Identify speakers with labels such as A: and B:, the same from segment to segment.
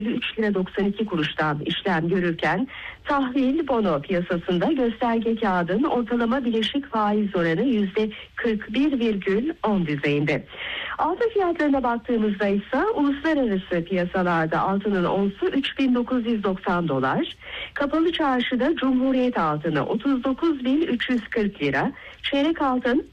A: 3 lira 92 kuruştan işlem görürken tahvil bono piyasasında gösterge kağıdın ortalama bileşik faiz oranı %41,10 düzeyinde. Altın fiyatlarına baktığımızda ise uluslararası piyasalarda altının onsu 3.990 dolar, kapalı çarşıda Cumhuriyet altını 39.340 lira, çeyrek altın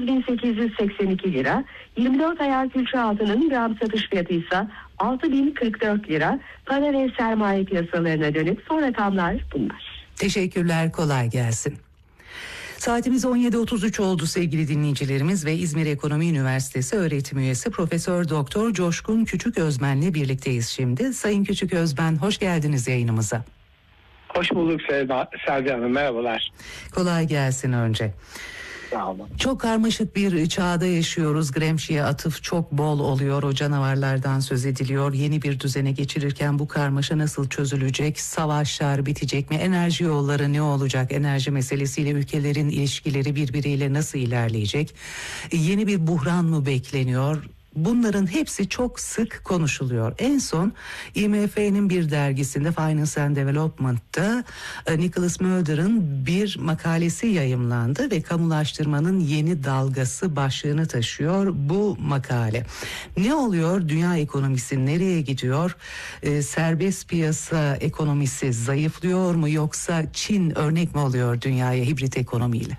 A: 9.882 lira, 24 ayar külçe altının gram satış fiyatı ise 6.044 lira. Para ve sermaye piyasalarına dönük son rakamlar bunlar.
B: Teşekkürler, kolay gelsin. Saatimiz 17.33 oldu sevgili dinleyicilerimiz ve İzmir Ekonomi Üniversitesi öğretim üyesi Profesör Doktor Coşkun Küçüközmen'le birlikteyiz şimdi. Sayın Küçüközmen, hoş geldiniz yayınımıza.
C: Hoş bulduk Selvi Hanım, merhabalar.
B: Kolay gelsin önce.
C: Sağ olun.
B: Çok karmaşık bir çağda yaşıyoruz. Gramsci'ye atıf çok bol oluyor. O canavarlardan söz ediliyor. Yeni bir düzene geçirirken bu karmaşa nasıl çözülecek? Savaşlar bitecek mi? Enerji yolları ne olacak? Enerji meselesiyle ülkelerin ilişkileri birbiriyle nasıl ilerleyecek? Yeni bir buhran mı bekleniyor? Bunların hepsi çok sık konuşuluyor. En son IMF'nin bir dergisinde Finance and Development'ta Nicholas Mulder'ın bir makalesi yayımlandı ve kamulaştırmanın yeni dalgası başlığını taşıyor bu makale. Ne oluyor? Dünya ekonomisi nereye gidiyor? Serbest piyasa ekonomisi zayıflıyor mu, yoksa Çin örnek mi oluyor dünyaya hibrit ekonomiyle?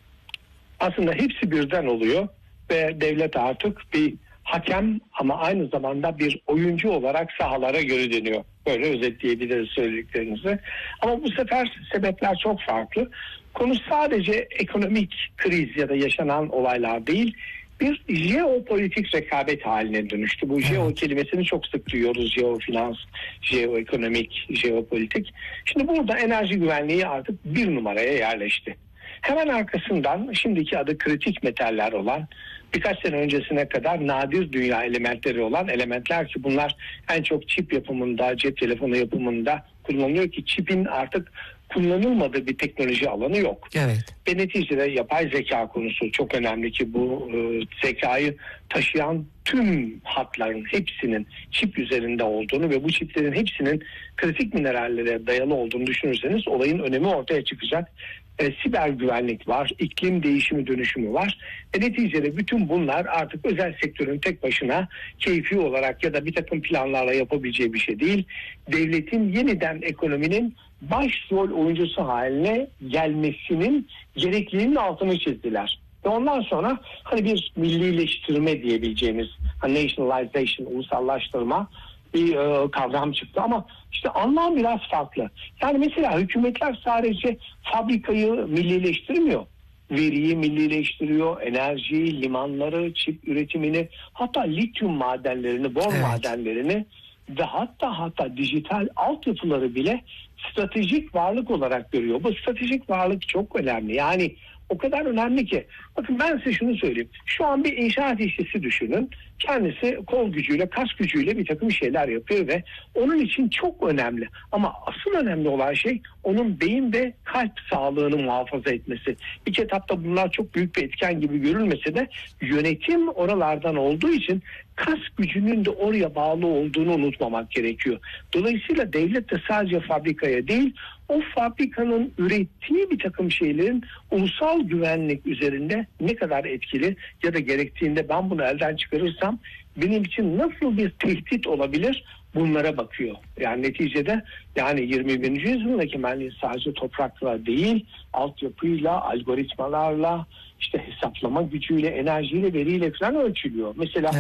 C: Aslında hepsi birden oluyor ve devlet artık bir hakem ama aynı zamanda bir oyuncu olarak sahalara göre dönüyor. Böyle özetleyebiliriz söylediklerinizi. Ama bu sefer sebepler çok farklı. Konu sadece ekonomik kriz ya da yaşanan olaylar değil, bir jeopolitik rekabet haline dönüştü. Bu jeo kelimesini çok sık duyuyoruz. Jeofinans, jeoekonomik, jeopolitik. Şimdi burada enerji güvenliği artık bir numaraya yerleşti. Hemen arkasından şimdiki adı kritik metaller olan, birkaç sene öncesine kadar nadir dünya elementleri olan elementler ki bunlar en çok çip yapımında, cep telefonu yapımında kullanılıyor ki çipin artık kullanılmadığı bir teknoloji alanı yok.
B: Evet.
C: Ve neticede yapay zeka konusu çok önemli ki bu zekayı taşıyan tüm hatların hepsinin çip üzerinde olduğunu ve bu çiplerin hepsinin kritik minerallere dayalı olduğunu düşünürseniz olayın önemi ortaya çıkacak. Siber güvenlik var, iklim değişimi dönüşümü var ve neticede bütün bunlar artık özel sektörün tek başına keyfi olarak ya da bir takım planlarla yapabileceği bir şey değil. Devletin yeniden ekonominin başrol oyuncusu haline gelmesinin gerekliliğinin altını çizdiler. Ve ondan sonra hani bir millileştirme diyebileceğimiz nationalization, ulusallaştırma bir kavram çıktı ama işte anlam biraz farklı. Yani mesela hükümetler sadece fabrikayı millileştirmiyor. Veriyi millileştiriyor, enerjiyi, limanları, çip üretimini, hatta lityum madenlerini, bor madenlerini ve hatta dijital altyapıları bile stratejik varlık olarak görüyor. Bu stratejik varlık çok önemli. Yani o kadar önemli ki. Bakın ben size şunu söyleyeyim. Şu an bir inşaat işçisi düşünün. Kendisi kol gücüyle, kas gücüyle bir takım şeyler yapıyor ve onun için çok önemli. Ama asıl önemli olan şey onun beyin ve kalp sağlığını muhafaza etmesi. İlk etapta bunlar çok büyük bir etken gibi görülmese de yönetim oralardan olduğu için kas gücünün de oraya bağlı olduğunu unutmamak gerekiyor. Dolayısıyla devlet de sadece fabrikaya değil, o fabrikanın ürettiği bir takım şeylerin ulusal güvenlik üzerinde ne kadar etkili ya da gerektiğinde ben bunu elden çıkarırsam benim için nasıl bir tehdit olabilir, bunlara bakıyor. Yani neticede yani 21. yüzyıldaki mühendislik sadece toprakla değil, altyapıyla, algoritmalarla, işte hesaplama gücüyle, enerjiyle, veriyle falan ölçülüyor. Mesela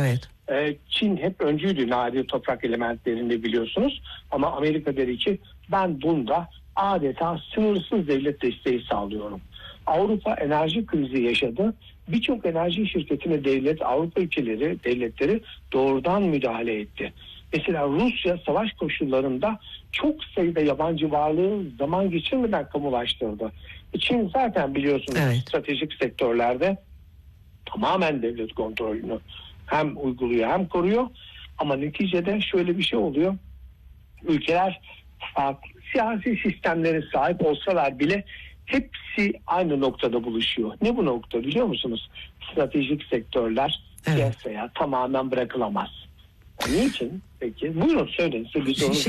C: Çin hep öncüydü nadir toprak elementlerinde biliyorsunuz. Ama Amerika dedi ki ben bunda adeta sınırsız devlet desteği sağlıyorum. Avrupa enerji krizi yaşadı. Birçok enerji şirketine devlet, Avrupa ülkeleri, devletleri doğrudan müdahale etti. Mesela Rusya savaş koşullarında çok sayıda yabancı varlığı zaman geçirmeden kamulaştırdı. Çin zaten biliyorsunuz stratejik sektörlerde tamamen devlet kontrolünü hem uyguluyor hem koruyor. Ama neticede şöyle bir şey oluyor. Ülkeler farklı siyasi sistemlere sahip olsalar bile hepsi aynı noktada buluşuyor. Ne bu nokta biliyor musunuz? Stratejik sektörler piyasaya tamamen bırakılamaz. Niçin? Peki buyurun söyleyin.